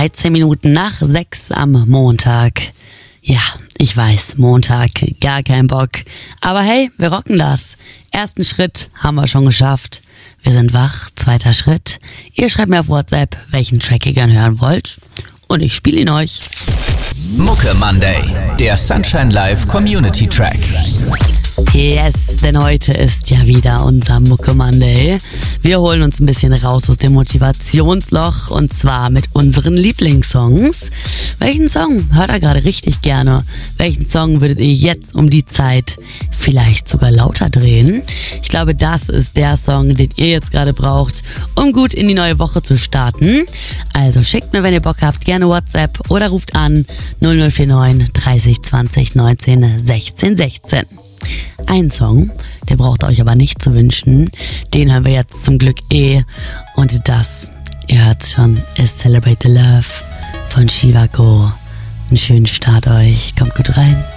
13 Minuten nach 6 am Montag. Ja, ich weiß, Montag, gar kein Bock. Aber hey, wir rocken das. Ersten Schritt haben wir schon geschafft. Wir sind wach, zweiter Schritt. Ihr schreibt mir auf WhatsApp, welchen Track ihr gern hören wollt. Und ich spiele ihn euch. Mucke Monday, der Sunshine Live Community Track. Yes, denn heute ist ja wieder unser Mucke Monday. Wir holen uns ein bisschen raus aus dem Motivationsloch und zwar mit unseren Lieblingssongs. Welchen Song hört ihr gerade richtig gerne? Welchen Song würdet ihr jetzt um die Zeit vielleicht sogar lauter drehen? Ich glaube, das ist der Song, den ihr jetzt gerade braucht, um gut in die neue Woche zu starten. Also schickt mir, wenn ihr Bock habt, gerne WhatsApp oder ruft an 0049 30 20 19 16 16. Ein Song, der braucht euch aber nicht zu wünschen. Den hören wir jetzt zum Glück Und das, ihr hört's schon, ist Celebrate the Love von Shivago. Einen schönen Start euch, kommt gut rein.